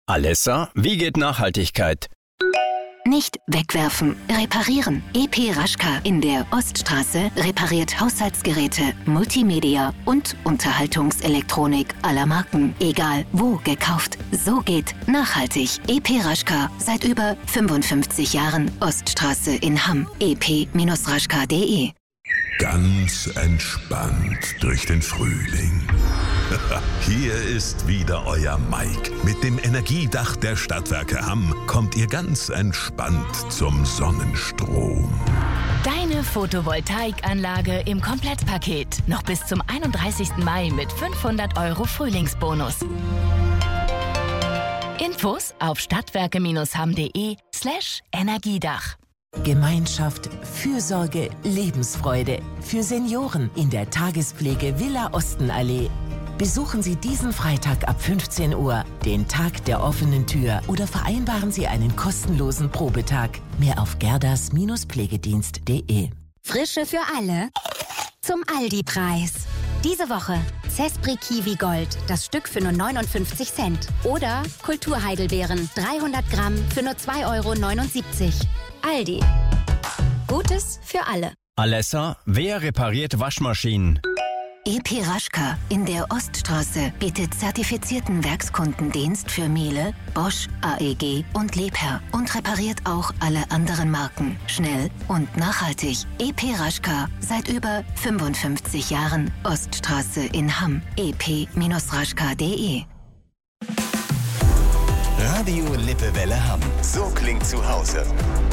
Alessa, wie geht Nachhaltigkeit? Nicht wegwerfen, reparieren. EP Raschka in der Oststraße repariert Haushaltsgeräte, Multimedia und Unterhaltungselektronik aller Marken. Egal wo gekauft. So geht nachhaltig. EP Raschka seit über 55 Jahren. Oststraße in Hamm. ep-raschka.de. Ganz entspannt durch den Frühling. Hier ist wieder euer Mike. Mit dem Energiedach der Stadtwerke Hamm kommt ihr ganz entspannt zum Sonnenstrom. Deine Photovoltaikanlage im Komplettpaket. Noch bis zum 31. Mai mit 500 € Frühlingsbonus. Infos auf stadtwerke-hamm.de/Energiedach. Gemeinschaft, Fürsorge, Lebensfreude. Für Senioren in der Tagespflege Villa Ostenallee. Besuchen Sie diesen Freitag ab 15 Uhr den Tag der offenen Tür oder vereinbaren Sie einen kostenlosen Probetag. Mehr auf gerdas-pflegedienst.de. Frische für alle zum Aldi-Preis. Diese Woche Zespri Kiwi Gold, das Stück für nur 59 Cent. Oder Kulturheidelbeeren, 300 Gramm für nur 2,79 €. Aldi. Gutes für alle. Alessa, wer repariert Waschmaschinen? EP Raschka in der Oststraße bietet zertifizierten Werkskundendienst für Miele, Bosch, AEG und Liebherr und repariert auch alle anderen Marken. Schnell und nachhaltig. EP Raschka seit über 55 Jahren. Oststraße in Hamm. ep-raschka.de. Radio Lippewelle Hamm. So klingt zu Hause.